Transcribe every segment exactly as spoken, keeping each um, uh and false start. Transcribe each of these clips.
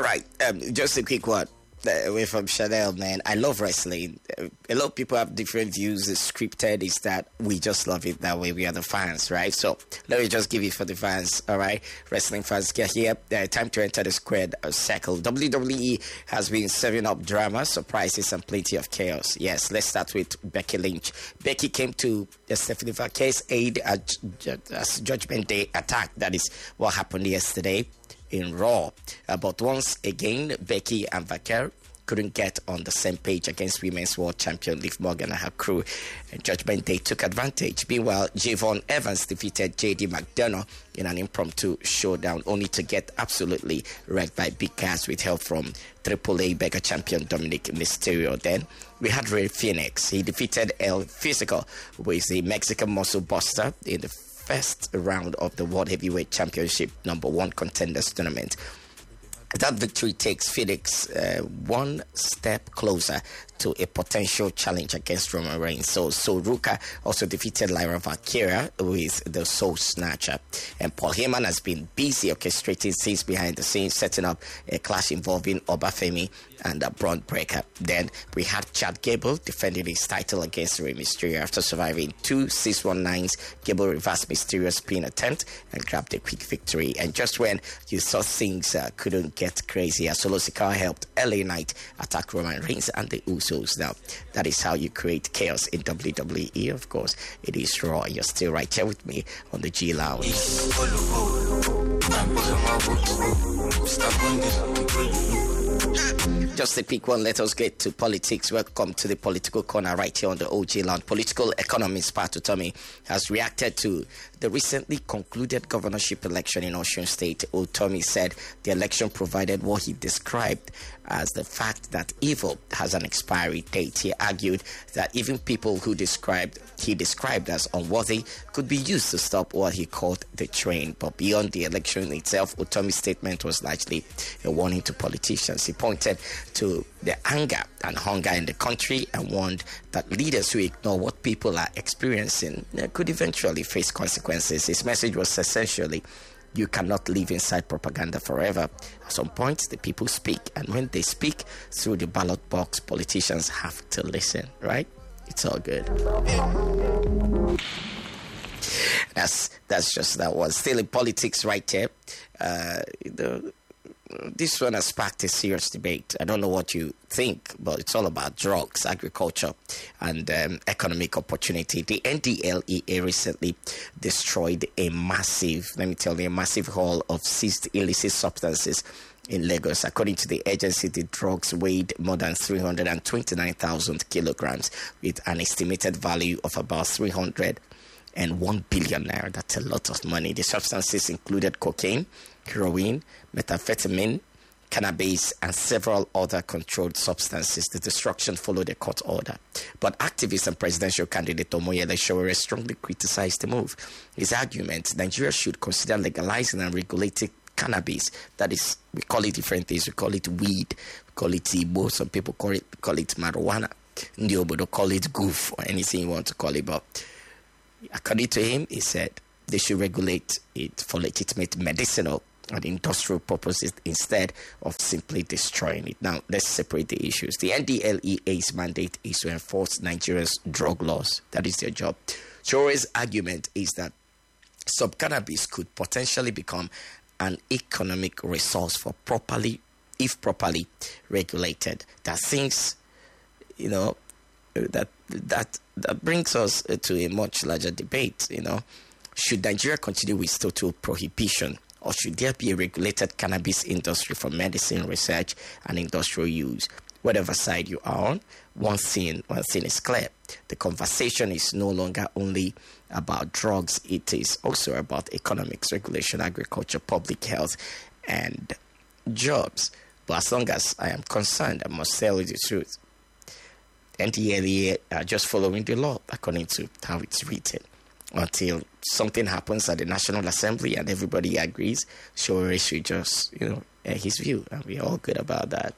right, um, just a quick one. Uh, away from Chanel, man. I love wrestling. Uh, a lot of people have different views. It's scripted. Is that we just love it that way. We are the fans, right? So let me just give it for the fans, all right? Wrestling fans, get here. Uh, time to enter the squared uh, circle. W W E has been serving up drama, surprises, and plenty of chaos. Yes, let's start with Becky Lynch. Becky came to the Stephanie Vacquer's aid at as Judgment Day attack. That is what happened yesterday in Raw. Uh, but once again, Becky and Vacquer couldn't get on the same page against Women's World Champion Liv Morgan and her crew. And Judgment Day took advantage. Meanwhile, Javon Evans defeated J D McDonough in an impromptu showdown, only to get absolutely wrecked by Big Cass with help from Triple A Beggar champion Dominic Mysterio. Then we had Rey Fenix. He defeated El Physical, who is the Mexican muscle buster, in the first round of the World Heavyweight Championship number one contenders tournament. That victory takes Phoenix uh, one step closer to a potential challenge against Roman Reigns. So, so Ruka also defeated Lyra Valkyria with the Soul Snatcher. And Paul Heyman has been busy orchestrating scenes behind the scenes, setting up a clash involving Obafemi and uh, Braun Breaker. Then we had Chad Gable defending his title against Rey Mysterio after surviving two six one nines. Gable reversed Mysterio's pin attempt and grabbed a quick victory. And just when you thought things uh, couldn't get crazier, Solo Sikoa helped L A Knight attack Roman Reigns and the Usos. Now, that is how you create chaos in W W E. Of course, it is Raw. You're still right here with me on the G Lounge. Just a quick one. Let us get to politics. Welcome to the Political Corner right here on the O G Lounge. Political economist Patu Tommy has reacted to the recently concluded governorship election in Osun State. Otomi said the election provided what he described as the fact that evil has an expiry date. He argued that even people who described he described as unworthy could be used to stop what he called the train. But beyond the election itself, Otomi's statement was largely a warning to politicians. He pointed to the anger and hunger in the country and warned that leaders who ignore what people are experiencing could eventually face consequences. His message was essentially, you cannot live inside propaganda forever. At some point, the people speak, and when they speak through the ballot box, politicians have to listen, right? It's all good. That's that's just that one. Still in politics right here. Uh, the, this one has sparked a serious debate. I don't know what you think, but it's all about drugs, agriculture, and um, economic opportunity. The N D L E A recently destroyed a massive, let me tell you, a massive haul of seized illicit substances in Lagos. According to the agency, the drugs weighed more than three hundred twenty-nine thousand kilograms with an estimated value of about three hundred one billion naira. That's a lot of money. The substances included cocaine, heroin, methamphetamine, cannabis, and several other controlled substances. The destruction followed a court order. But activist and presidential candidate Omoyele Sowore strongly criticized the move. His argument, Nigeria should consider legalizing and regulating cannabis. That is, we call it different things. We call it weed. We call it Igbo. Some people call it call it marijuana. Ndi obodo call it goof or anything you want to call it. But according to him, he said they should regulate it for legitimate medicinal and industrial purposes instead of simply destroying it. Now, let's separate the issues. The N D L E A's mandate is to enforce Nigeria's drug laws. That is their job. Shore's argument is that some cannabis could potentially become an economic resource for properly, if properly regulated. That things, you know, that that that brings us to a much larger debate. You know, should Nigeria continue with total prohibition, or should there be a regulated cannabis industry for medicine research and industrial use? Whatever side you are on, one thing one thing is clear: the conversation is no longer only about drugs; it is also about economics, regulation, agriculture, public health, and jobs. But as long as I am concerned, I must tell you the truth. N D L E A are just following the law according to how it's written. Until something happens at the National Assembly and everybody agrees, Sowore should just, you know, air his view, and we're all good about that.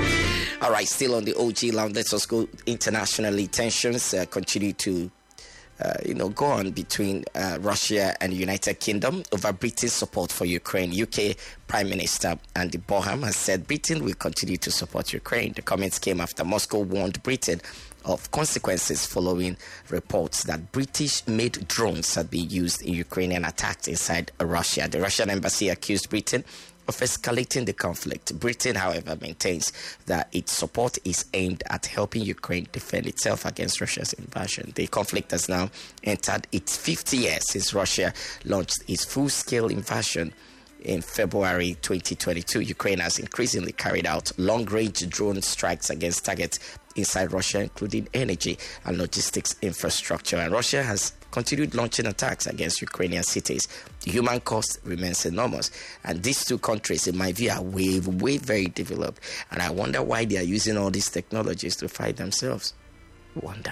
All right, still on the O G Lounge, let's just go internationally. Tensions uh, continue to uh, you know, go on between uh, Russia and United Kingdom over Britain's support for Ukraine. U K Prime Minister Andy Bonham has said Britain will continue to support Ukraine. The comments came after Moscow warned Britain of consequences following reports that British-made drones had been used in Ukrainian attacks inside Russia. The Russian embassy accused Britain of escalating the conflict. Britain, however, maintains that its support is aimed at helping Ukraine defend itself against Russia's invasion. The conflict has now entered its fifth year since Russia launched its full-scale invasion in February twenty twenty-two. Ukraine has increasingly carried out long-range drone strikes against targets inside Russia, including energy and logistics infrastructure. And Russia has continued launching attacks against Ukrainian cities. The human cost remains enormous. And these two countries, in my view, are way, way very developed. And I wonder why they are using all these technologies to fight themselves. Wonder.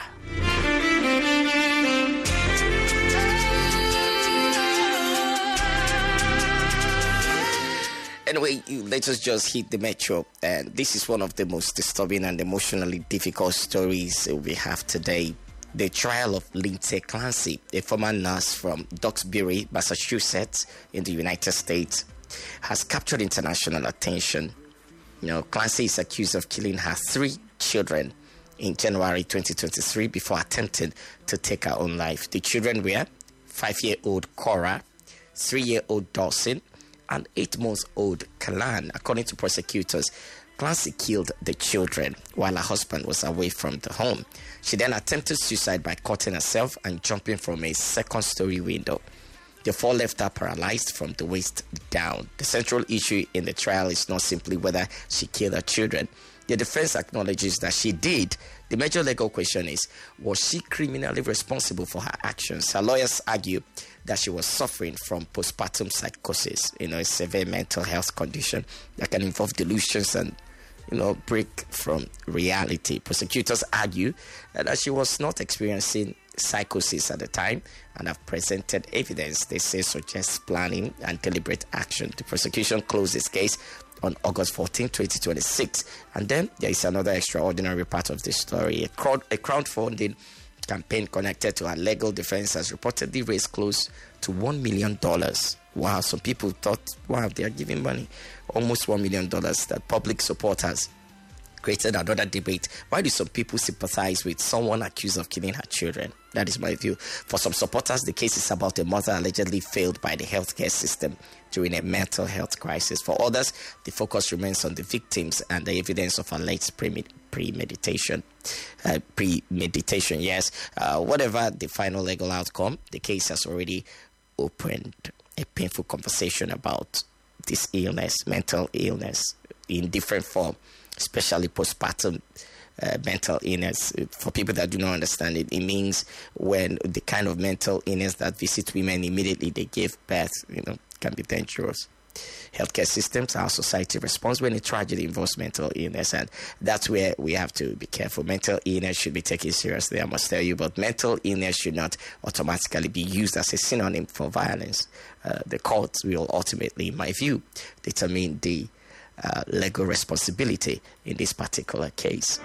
Anyway, you, let us just hit the metro. And this is one of the most disturbing and emotionally difficult stories we have today. The trial of Lindsay Clancy, a former nurse from Duxbury, Massachusetts, in the United States, has captured international attention. You know, Clancy is accused of killing her three children in January twenty twenty-three before attempting to take her own life. The children were five-year-old Cora, three-year-old Dawson, and eight-month-old Kalan. According to prosecutors, Clancy killed the children while her husband was away from the home. She then attempted suicide by cutting herself and jumping from a second-story window. The four left her paralyzed from the waist down. The central issue in the trial is not simply whether she killed her children. The defense acknowledges that she did. The major legal question is, was she criminally responsible for her actions? Her lawyers argue that she was suffering from postpartum psychosis, you know, a severe mental health condition that can involve delusions and, you know, break from reality. Prosecutors argue that she was not experiencing psychosis at the time and have presented evidence they say suggests planning and deliberate action. The prosecution closed its case on August fourteenth, twenty twenty-six. And then there is another extraordinary part of this story. A, crowd, a crowdfunding campaign connected to her legal defense has reportedly raised close to one million dollars. Wow, some people thought, wow, they are giving money. Almost one million dollars that public support has created another debate. Why do some people sympathize with someone accused of killing her children? That is my view. For some supporters, the case is about a mother allegedly failed by the healthcare system during a mental health crisis. For others, the focus remains on the victims and the evidence of alleged premed- premeditation. Uh, premeditation, yes. Uh, whatever the final legal outcome, the case has already opened a painful conversation about this illness, mental illness, in different form, especially postpartum uh, mental illness. For people that do not understand it, it means when the kind of mental illness that visits women immediately they give birth, you know, can be dangerous. Healthcare systems, our society responds when a tragedy involves mental illness, and that's where we have to be careful. Mental illness should be taken seriously, I must tell you, but mental illness should not automatically be used as a synonym for violence. Uh, the courts will ultimately, in my view, determine the uh, legal responsibility in this particular case.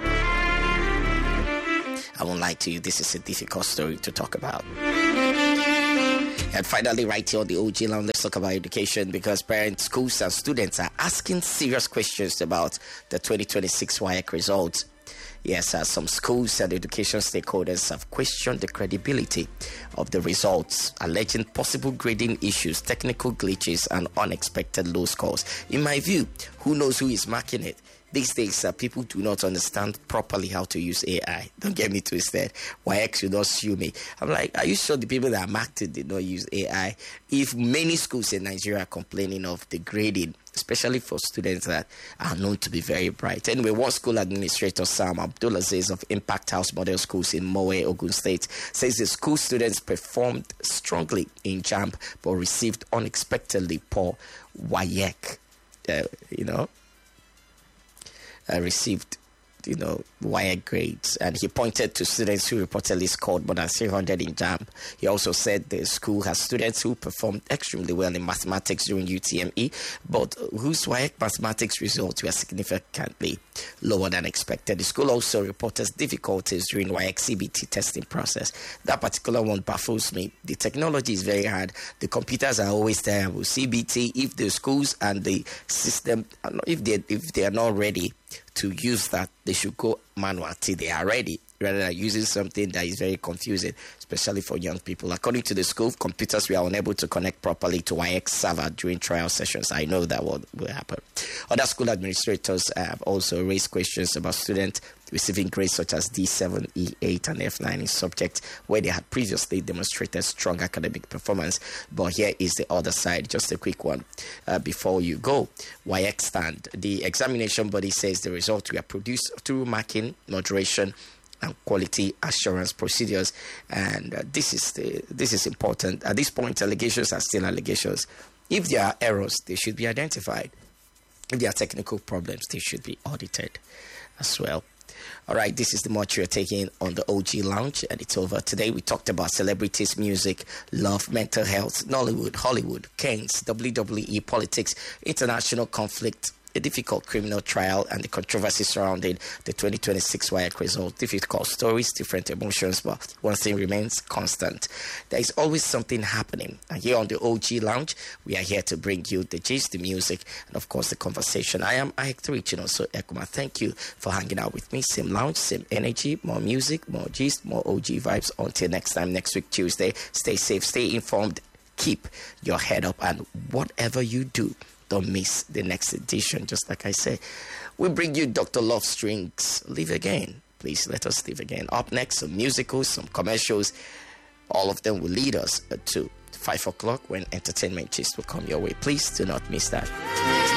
I won't lie to you, this is a difficult story to talk about. And finally, right here on the O G Lounge, let's talk about education, because parents, schools, and students are asking serious questions about the twenty twenty-six W A E C results. Yes, uh, some schools and education stakeholders have questioned the credibility of the results, alleging possible grading issues, technical glitches, and unexpected low scores. In my view, who knows who is marking it? These days, uh, people do not understand properly how to use A I. Don't get me twisted. W A E C should not sue me. I'm like, are you sure the people that marked it did not use A I? If many schools in Nigeria are complaining of the grading, especially for students that are known to be very bright. Anyway, one school administrator, Sam Abdulaziz of Impact House Model Schools in Mowe, Ogun State, says the school students performed strongly in JAMB but received unexpectedly poor W A E C. Uh, you know, uh, received you know, wire grades. And he pointed to students who reportedly scored more than three hundred in JAMB. He also said the school has students who performed extremely well in mathematics during U T M E, but whose W A E C mathematics results were significantly lower than expected. The school also reported difficulties during W A E C C B T testing process. That particular one baffles me. The technology is very hard. The computers are always terrible. C B T, if the schools and the system, if they if they are not ready to use that, they should go manual till they are ready, rather than using something that is very confusing, especially for young people. According to the school, computers were unable to connect properly to W A E C server during trial sessions. I know that will, will happen. Other school administrators have also raised questions about students receiving grades such as D seven, E eight, and F nine in subjects where they had previously demonstrated strong academic performance. But here is the other side, just a quick one uh, before you go. W A E C stand. The examination body says the results were produced through marking, moderation, and quality assurance procedures, and uh, this is the, this is important. At this point, allegations are still allegations. If there are errors, they should be identified. If there are technical problems, they should be audited as well. All right, this is the much you're taking on the O G Lounge, and it's over. Today we talked about celebrities, music, love, mental health, Nollywood, Hollywood, Keynes, W W E, politics, international conflict, a difficult criminal trial, and the controversy surrounding the twenty twenty-six W A E C result. Difficult stories, different emotions, but one thing remains constant. There is always something happening. And here on the O G Lounge, we are here to bring you the gist, the music, and of course the conversation. I am Ike Rich, and also Ekuma. Thank you for hanging out with me. Same lounge, same energy, more music, more gist, more O G vibes. Until next time, next week, Tuesday. Stay safe, stay informed, keep your head up, and whatever you do, don't miss the next edition. Just like I say, we bring you Doctor Love Strings. Live again. Please let us live again. Up next, some musicals, some commercials. All of them will lead us to five o'clock when entertainment gist will come your way. Please do not miss that.